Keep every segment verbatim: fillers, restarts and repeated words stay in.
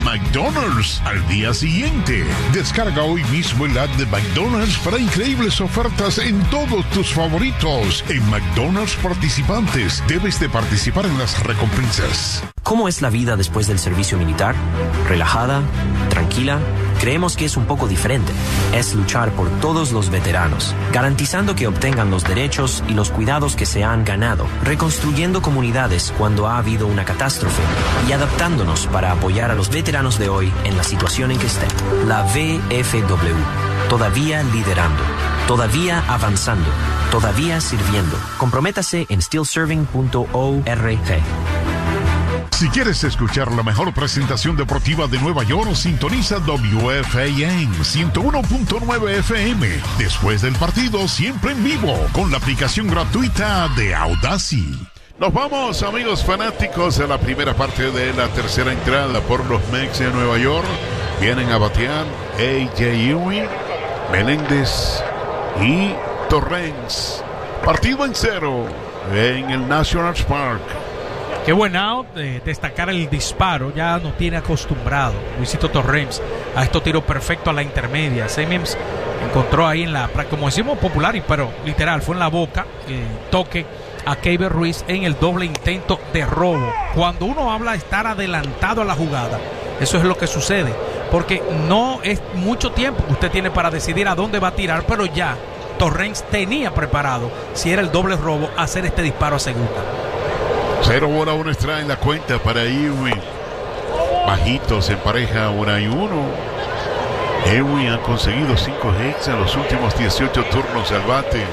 McDonald's al día siguiente. Descarga hoy mismo el app de McDonald's para increíbles ofertas en todos tus favoritos. En McDonald's participantes, debes de participar en las recompensas. ¿Cómo es la vida después del servicio militar? ¿Relajada? ¿Tranquila? Creemos que es un poco diferente. Es luchar por todos los veteranos, garantizando que obtengan los derechos y los cuidados que se han ganado, reconstruyendo comunidades cuando ha habido una catástrofe y adaptándonos para apoyar a los veteranos de hoy en la situación en que estén. La V F W, todavía liderando, todavía avanzando, todavía sirviendo. Comprométase en still serving punto org. Si quieres escuchar la mejor presentación deportiva de Nueva York, sintoniza W F A N ciento uno punto nueve F M. Después del partido, siempre en vivo, con la aplicación gratuita de Audacy. Nos vamos, amigos fanáticos, a la primera parte de la tercera entrada por los Mets de Nueva York. Vienen a batear A J Ewing, Meléndez y Torrens. Partido en cero en el National Park. Qué buen out, eh, destacar el disparo, ya nos tiene acostumbrado Luisito Torrens a estos tiros perfectos a la intermedia. Simmons encontró ahí en la, como decimos popular, pero literal, fue en la boca, eh, toque a Keibert Ruiz en el doble intento de robo. Cuando uno habla de estar adelantado a la jugada, eso es lo que sucede, porque no es mucho tiempo que usted tiene para decidir a dónde va a tirar, pero ya Torrens tenía preparado, si era el doble robo, hacer este disparo a segunda. Cero bola, uno strike en la cuenta para Ewing. Bajito se empareja una y uno. Ewing ha conseguido cinco hits en los últimos dieciocho turnos al bate.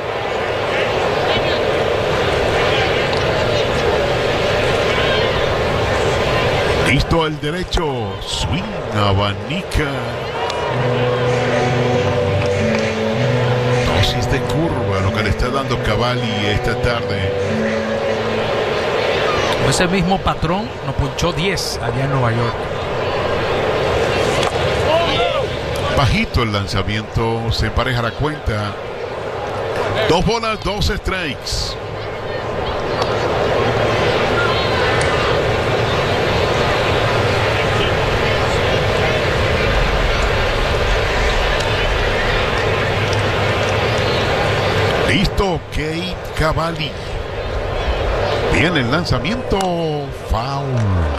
Listo el derecho. Swing, abanica. Dosis de curva, lo que le está dando Cavalli esta tarde. Ese mismo patrón nos ponchó diez allá en Nueva York. Bajito el lanzamiento, se empareja la cuenta. Dos bolas, dos strikes. Listo, Kate Cavalli. Viene el lanzamiento, foul.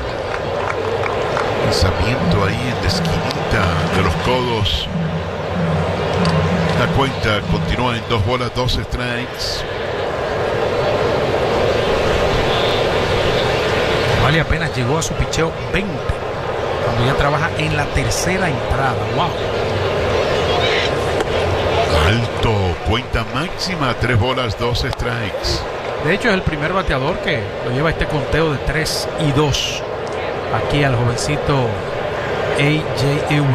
Lanzamiento ahí en la esquinita de los codos. La cuenta continúa en dos bolas, dos strikes. Vale, apenas llegó a su picheo veinte, cuando ya trabaja en la tercera entrada. Wow. Alto, cuenta máxima, tres bolas, dos strikes. De hecho, es el primer bateador que lo lleva este conteo de tres y dos aquí al jovencito A J Ewing.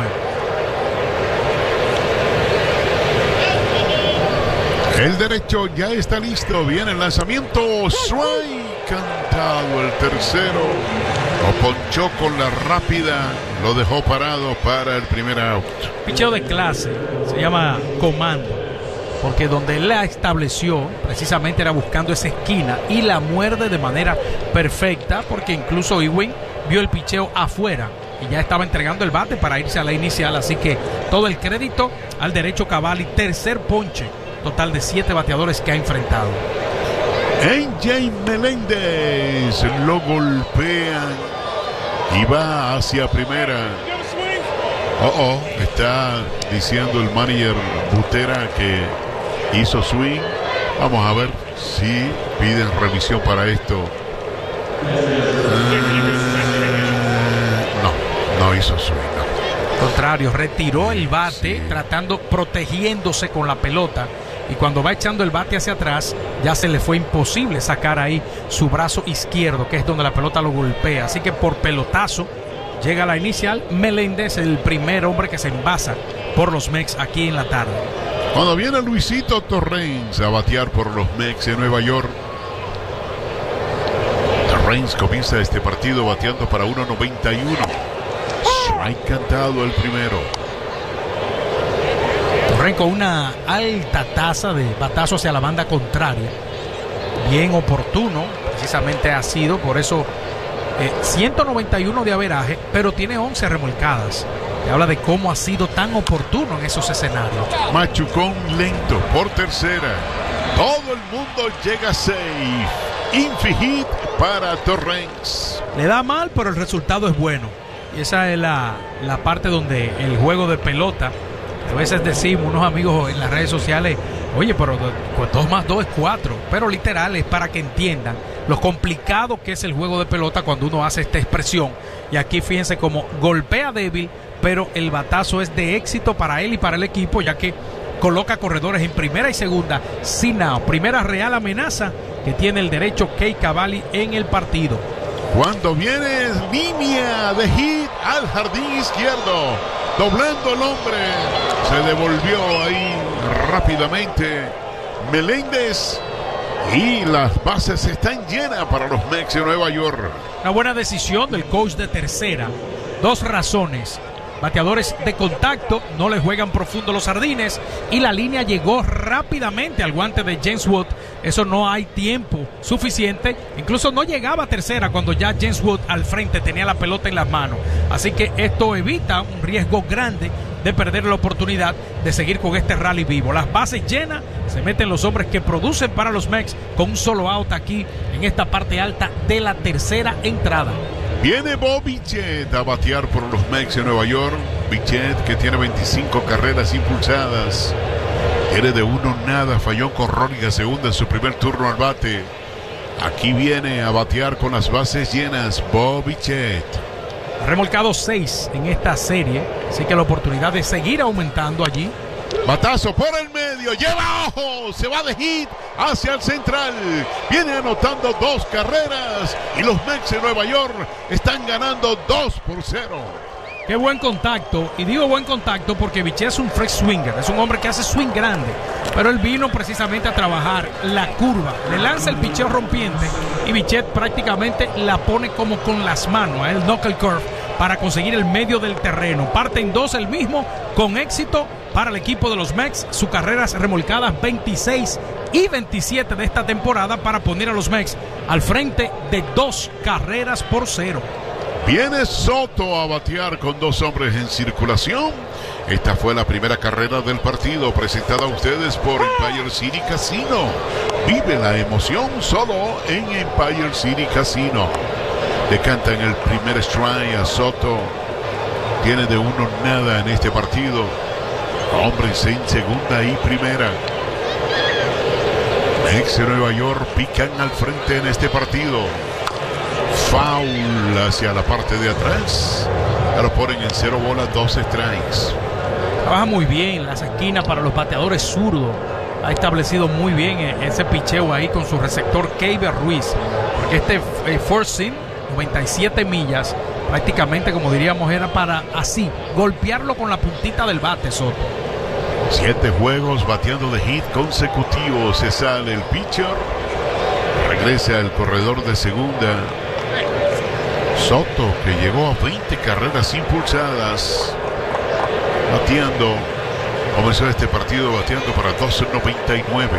El derecho ya está listo. Viene el lanzamiento. Strike cantado el tercero. Lo ponchó con la rápida. Lo dejó parado para el primer out. Picheo de clase. Se llama comando. Porque donde él la estableció precisamente era buscando esa esquina y la muerde de manera perfecta, porque incluso Ewing vio el picheo afuera y ya estaba entregando el bate para irse a la inicial. Así que todo el crédito al derecho Cavalli. Tercer ponche total de siete bateadores que ha enfrentado. A J Meléndez lo golpea y va hacia primera. Oh, oh, está diciendo el manager Butera que hizo swing. Vamos a ver si piden revisión para esto. No, no hizo swing. No. Contrario, retiró el bate, sí, tratando, protegiéndose con la pelota. Y cuando va echando el bate hacia atrás, ya se le fue imposible sacar ahí su brazo izquierdo, que es donde la pelota lo golpea. Así que por pelotazo llega a la inicial. Meléndez, el primer hombre que se envasa por los Mets aquí en la tarde. Cuando viene Luisito Torrens a batear por los Mets de Nueva York. Torrens comienza este partido bateando para uno noventa y uno. Strike cantado el primero. Torrens con una alta tasa de batazo hacia la banda contraria. Bien oportuno, precisamente ha sido, por eso eh, ciento noventa y uno de averaje, pero tiene once remolcadas. Que habla de cómo ha sido tan oportuno en esos escenarios. Machucón lento por tercera. Todo el mundo llega safe. Infi hit para Torrens. Le da mal, pero el resultado es bueno. Y esa es la, la parte donde el juego de pelota, a veces decimos unos amigos en las redes sociales, oye, pero dos más dos es cuatro. Pero literal es para que entiendan lo complicado que es el juego de pelota cuando uno hace esta expresión. Y aquí fíjense cómo golpea débil, pero el batazo es de éxito para él y para el equipo, ya que coloca corredores en primera y segunda sin out. Primera real amenaza que tiene el derecho Kei Cavalli en el partido. Cuando viene línea de hit al jardín izquierdo, doblando el hombre, se devolvió ahí rápidamente Meléndez y las bases están llenas para los Mets de Nueva York. Una buena decisión del coach de tercera. Dos razones. Bateadores de contacto, no le juegan profundo los jardines y la línea llegó rápidamente al guante de James Wood. Eso no hay tiempo suficiente. Incluso no llegaba a tercera cuando ya James Wood al frente tenía la pelota en las manos. Así que esto evita un riesgo grande de perder la oportunidad de seguir con este rally vivo. Las bases llenas, se meten los hombres que producen para los Mets con un solo out aquí en esta parte alta de la tercera entrada. Viene Bo Bichette a batear por los Mets de Nueva York. Bichette, que tiene veinticinco carreras impulsadas. Tiene de uno nada, falló con Róniga segunda en su primer turno al bate. Aquí viene a batear con las bases llenas Bo Bichette. Ha remolcado seis en esta serie, así que la oportunidad de seguir aumentando allí. Batazo por el medio, lleva ojo, se va de hit hacia el central, viene anotando dos carreras y los Mets de Nueva York están ganando dos por cero. Qué buen contacto, y digo buen contacto porque Bichette es un fresh swinger, es un hombre que hace swing grande, pero él vino precisamente a trabajar la curva, le lanza el picheo rompiente y Bichette prácticamente la pone como con las manos, el knuckle curve, para conseguir el medio del terreno. Parte en dos el mismo, con éxito para el equipo de los Mets. Sus carreras remolcadas veintiséis y veintisiete de esta temporada para poner a los Mets al frente de dos carreras por cero. Viene Soto a batear con dos hombres en circulación. Esta fue la primera carrera del partido, presentada a ustedes por Empire City Casino. Vive la emoción solo en Empire City Casino. Le cantan el primer strike a Soto. Tiene de uno nada en este partido. Hombres en segunda y primera. Mets de Nueva York pican al frente en este partido. Foul hacia la parte de atrás. Ya lo ponen en cero bolas, dos strikes. Trabaja muy bien las esquinas para los bateadores zurdos. Ha establecido muy bien ese picheo ahí con su receptor Keiber Ruiz. Porque este eh, forcing, noventa y siete millas, prácticamente como diríamos era para así, golpearlo con la puntita del bate Soto. Siete juegos bateando de hit consecutivos. Se sale el pitcher. Regresa el corredor de segunda. Soto, que llegó a veinte carreras impulsadas. Bateando. Comenzó este partido bateando para doce noventa y nueve.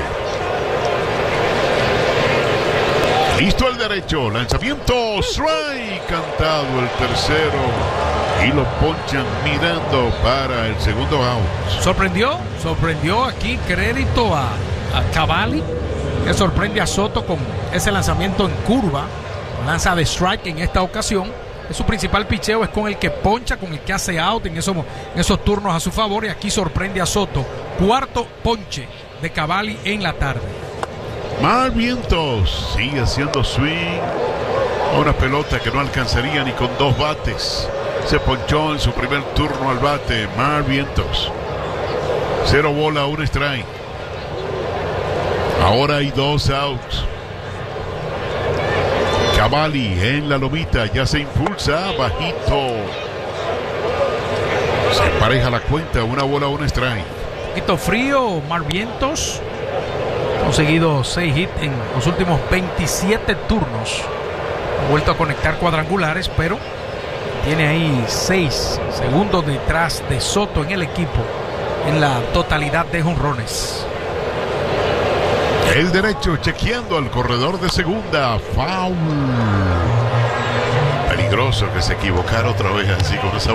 Listo el derecho. Lanzamiento. Strike. Cantado el tercero. Y lo ponchan mirando para el segundo out. Sorprendió. Sorprendió aquí. Crédito a, a Cavalli, que sorprende a Soto con ese lanzamiento en curva. Lanza de strike en esta ocasión. Su principal picheo es con el que poncha, con el que hace out en esos, en esos turnos a su favor. Y aquí sorprende a Soto. Cuarto ponche de Cavalli en la tarde. Mar Vientos sigue haciendo swing a una pelota que no alcanzaría ni con dos bates. Se ponchó en su primer turno al bate. Mar Vientos. Cero bola, un strike. Ahora hay dos outs. Cavalli en la lomita, ya se impulsa bajito. Se empareja la cuenta, una bola, un strike. Un poquito frío, Mar Vientos. Ha conseguido seis hits en los últimos veintisiete turnos. Ha vuelto a conectar cuadrangulares, pero tiene ahí seis segundos detrás de Soto en el equipo en la totalidad de jonrones. El derecho chequeando al corredor de segunda. Foul. peligroso que se equivocara otra vez así con esa